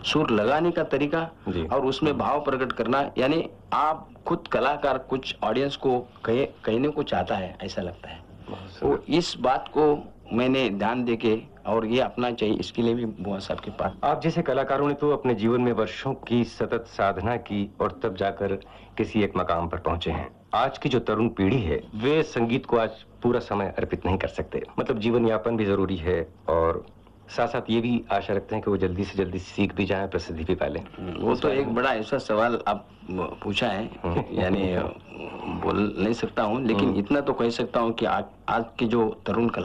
सुर लगाने का तरीका जी। और उसमें भाव प्रकट करना, यानी आप खुद कलाकार कुछ ऑडियंस को कहने को चाहता है, ऐसा लगता है। तो इस बात को मैंने ध्यान देके और ये अपना चाहिए, इसके लिए भी बुआ साहब के पास। आप जैसे कलाकारों ने तो अपने जीवन में वर्षों की सतत साधना की और तब जाकर किसी एक मकाम पर पहुंचे हैं। आज की जो तरुण पीढ़ी है वे संगीत को आज पूरा समय अर्पित नहीं कर सकते, मतलब जीवन यापन भी जरूरी है और साथ साथ ये भी आशा रखते हैं कि वो जल्दी से जल्दी सीख भी जाएं, प्रसिद्धि भी पालें। वो तो एक बड़ा ऐसा सवाल आप पूछा है, यानी बोल नहीं सकता हूँ, लेकिन इतना तो कह सकता हूँ कि आज के जो तरुण